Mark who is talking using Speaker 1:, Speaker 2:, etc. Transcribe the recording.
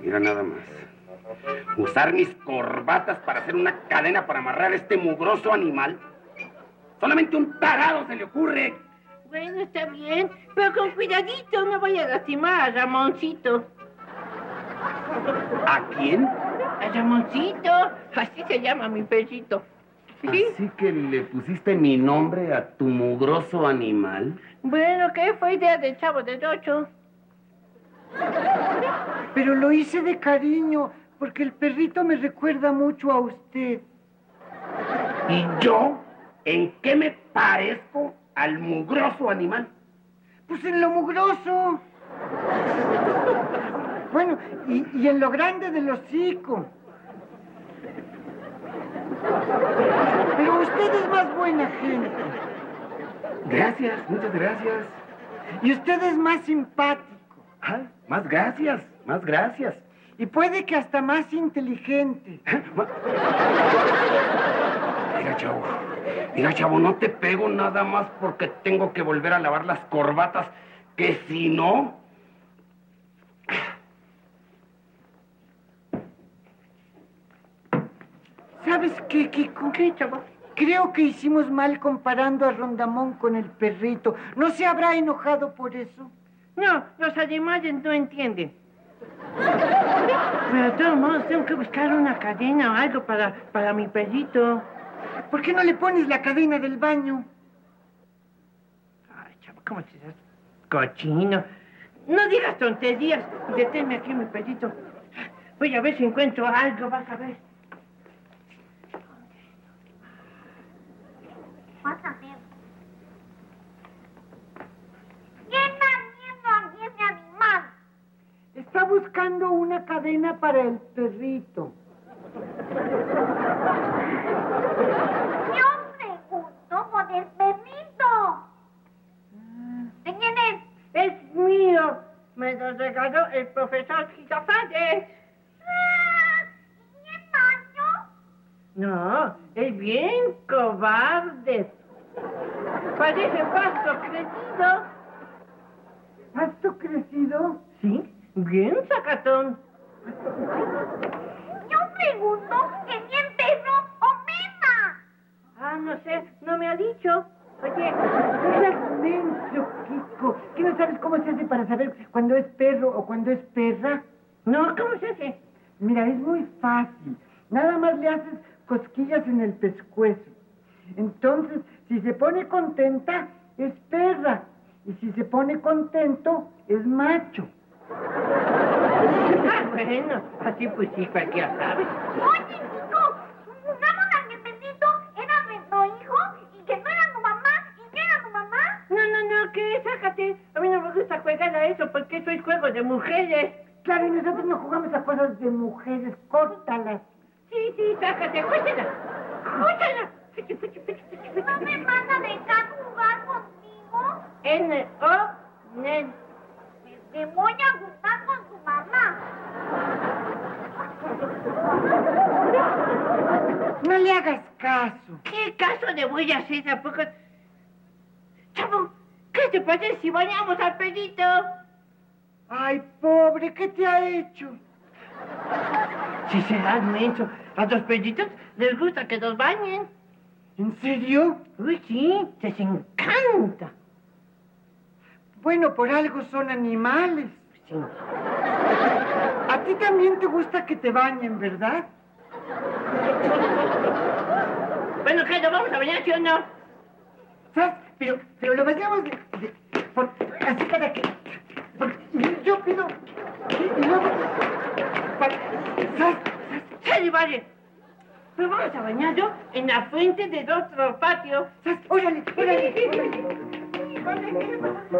Speaker 1: Mira nada más. Usar mis corbatas para hacer una cadena para amarrar a este mugroso animal. Solamente un tarado se le ocurre.
Speaker 2: Bueno, está bien, pero con cuidadito, no vaya a lastimar a Ramoncito.
Speaker 1: ¿A quién?
Speaker 2: A Ramoncito, así se llama mi perrito.
Speaker 1: Así que le pusiste mi nombre a tu mugroso animal.
Speaker 2: Bueno, ¿qué fue idea del Chavo del Ocho?
Speaker 3: Pero lo hice de cariño, porque el perrito me recuerda mucho a usted.
Speaker 1: ¿Y yo? ¿En qué me parezco al mugroso animal?
Speaker 3: Pues en lo mugroso. Bueno, y en lo grande del hocico. Pero usted es más buena gente.
Speaker 1: Gracias, muchas gracias.
Speaker 3: Y usted es más simpático.
Speaker 1: Ah, más gracias, más gracias.
Speaker 3: Y puede que hasta más inteligente.
Speaker 1: Mira, chavo, no te pego nada más porque tengo que volver a lavar las corbatas, que si no...
Speaker 3: ¿Sabes qué, Kiko?
Speaker 2: ¿Qué, Chavo?
Speaker 3: Creo que hicimos mal comparando a Rondamón con el perrito. ¿No se habrá enojado por eso?
Speaker 2: No, los animales no entienden. Pero de todos modos tengo que buscar una cadena o algo para mi perrito.
Speaker 3: ¿Por qué no le pones la cadena del baño?
Speaker 2: Ay, Chavo, ¿cómo te das? Cochino. No digas tonterías. Deténme aquí, mi perrito. Voy a ver si encuentro algo, vas a ver.
Speaker 4: Vas a ver. ¿Qué está haciendo aquí ese animal?
Speaker 3: Está buscando una cadena para el perrito.
Speaker 4: Yo pregunto por el perrito. ¿De quién es?
Speaker 2: Es mío. Me lo regaló el profesor Girafanes.
Speaker 4: ¿Y es daño?
Speaker 2: No, es bien cobarde. Parece pasto crecido.
Speaker 3: ¿Pasto crecido?
Speaker 2: Sí, bien sacatón.
Speaker 4: Yo pregunto que si es perro o mena.
Speaker 2: Ah, no sé, no me ha dicho. Oye,
Speaker 3: No seas menso, Kiko. ¿Qué no sabes cómo se hace para saber cuándo es perro o cuándo es perra?
Speaker 2: no, ¿cómo se hace?
Speaker 3: Mira, es muy fácil. Nada más le haces cosquillas en el pescuezo. Entonces, si se pone contenta, es perra. Y si se pone contento, es macho.
Speaker 2: Ah, bueno, así pues sí, cualquiera sabe.
Speaker 4: Oye, Kiko, jugamos a que el perrito era nuestro hijo y que no era tu mamá y que era tu mamá.
Speaker 2: No, ¿qué? Sácate. A mí no me gusta jugar a eso porque eso es juego de mujeres.
Speaker 3: Claro, y nosotros no jugamos a cosas de mujeres. Córtalas.
Speaker 2: Sí, sácate, escúchala. Escúchala.
Speaker 4: ¿No me van a dejar jugar contigo?
Speaker 2: N-O-N.
Speaker 4: Me voy a jugar con tu mamá.
Speaker 3: No le hagas caso.
Speaker 2: ¿Qué caso le voy a hacer a poco? Chavo, ¿qué te parece si bañamos al perrito?
Speaker 3: Ay, pobre, ¿qué te ha hecho?
Speaker 2: Si serás menso, a los perritos les gusta que los bañen.
Speaker 3: ¿En serio?
Speaker 2: Uy, sí, les encanta.
Speaker 3: Bueno, por algo son animales.
Speaker 2: Sí.
Speaker 3: A ti también te gusta que te bañen, ¿verdad?
Speaker 2: Bueno, ¿qué? ¿Lo vamos a bañar, sí o no?
Speaker 3: ¿Sabes? Pero lo bañamos así para que... Yo pido... Y luego... ¿Sabes?
Speaker 2: Sí, vale. Pero vamos a bañarlo en la fuente de nuestro patio.
Speaker 3: ¿Sabes? Órale.